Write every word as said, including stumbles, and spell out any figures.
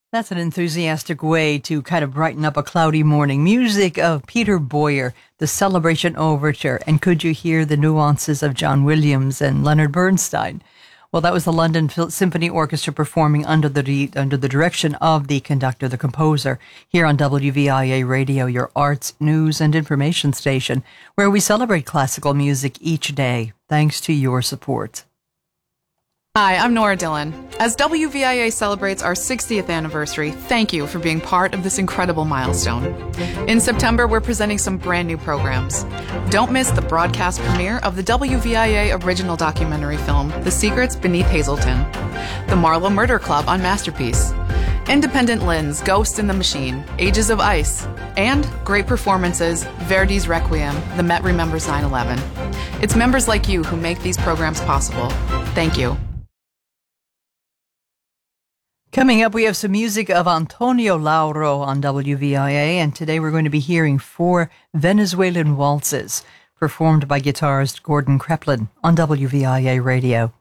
That's an enthusiastic way to kind of brighten up a cloudy morning. Music of Peter Boyer, the Celebration Overture, and could you hear the nuances of John Williams and Leonard Bernstein? Well, that was the London Symphony Orchestra performing under the under the direction of the conductor, the composer, here on W V I A Radio, your arts, news, and information station, where we celebrate classical music each day, thanks to your support. Hi, I'm Nora Dillon. As W V I A celebrates our sixtieth anniversary, thank you for being part of this incredible milestone. In September, we're presenting some brand new programs. Don't miss the broadcast premiere of the W V I A original documentary film, The Secrets Beneath Hazelton, the Marlowe Murder Club on Masterpiece, Independent Lens, Ghost in the Machine, Ages of Ice, and great performances, Verdi's Requiem, The Met Remembers nine eleven. It's members like you who make these programs possible. Thank you. Coming up, we have some music of Antonio Lauro on W V I A, and today we're going to be hearing four Venezuelan waltzes performed by guitarist Gordon Kreplin on W V I A Radio.